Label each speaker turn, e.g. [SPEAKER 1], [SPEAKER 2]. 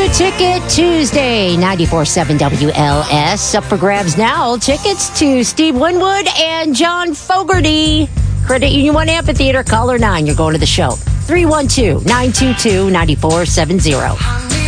[SPEAKER 1] Ticket Tuesday, 94.7 WLS. Up for grabs now. Tickets to Steve Winwood and John Fogerty. Credit Union 1 Amphitheater, caller 9. You're going to the show. 312-922-9470.